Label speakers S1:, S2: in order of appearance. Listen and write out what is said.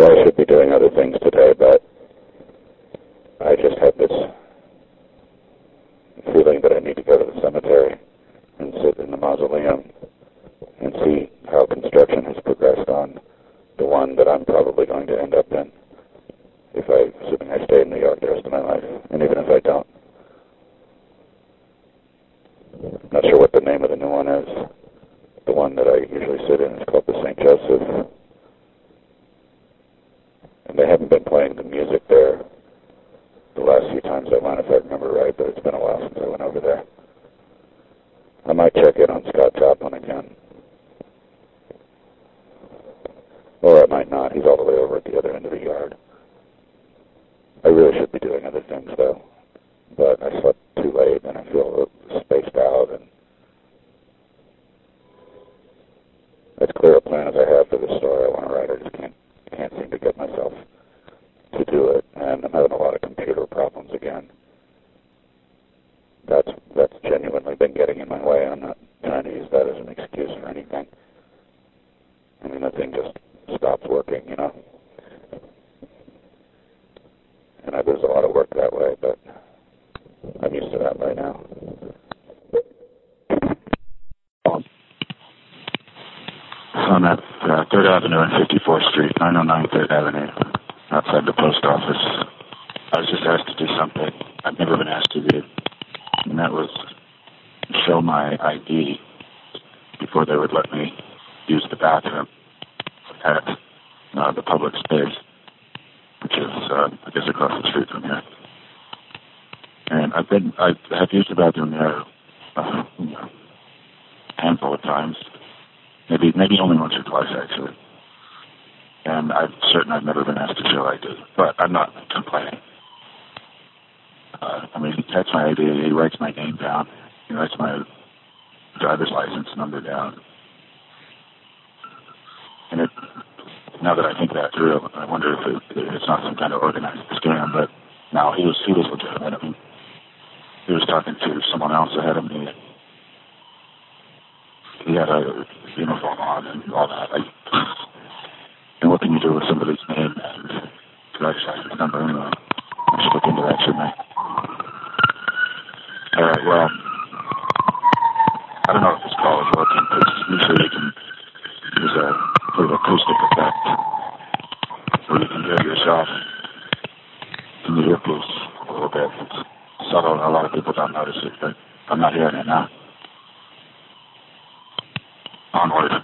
S1: I should be doing other things today, but I just had this feeling that I need to go to the cemetery and sit in the mausoleum and see how construction has progressed on the one that I'm probably going to end up in, assuming I stay in New York the rest of my life, and even if I don't. Not sure what the name of the new one is. The one that I usually sit in is called the St. Joseph. And they haven't been playing the music there the last few times I went, if I remember right, but it's been a while since I went over there. I might check in on Scott Joplin again. Or I might not. He's all the way over at the other end of the yard. I really should be doing other things, though. But I slept too late, and I feel a little spaced out, and as clear a plan as I have for this story I want to write, I just can't seem to get myself to do it, and I'm having a lot of computer problems again. That's genuinely been getting in my way. I'm not trying to use that as an excuse or anything. I mean, the thing just stops working, you know. And I lose a lot of work that way, but I'm used to that by now.
S2: I'm at 3rd Avenue and 54th Street, 909 3rd Avenue, outside the post office. I was just asked to do something I've never been asked to do, and that was show my ID before they would let me use the bathroom at the public space, which is, I guess, across the street from here. And I have used the bathroom there a handful of times, maybe only once or twice, actually. And I'm certain I've never been asked to show ID, but I'm not complaining. I mean, he checks my ID, he writes my name down, he writes my driver's license number down. And now that I think that through, I wonder if it's not some kind of organized scam, but no, he was legitimate. I mean, he was talking to someone else ahead of me. He had a uniform on and all that. And what can you do with somebody's name and driver's license number anyway? I should look into that, shouldn't I? All right, well, I don't know if this call is working, because usually you can use a sort of acoustic effect where you can hear yourself in the earpiece a little bit. It's subtle, a lot of people don't notice it, but I'm not hearing it now. Onward.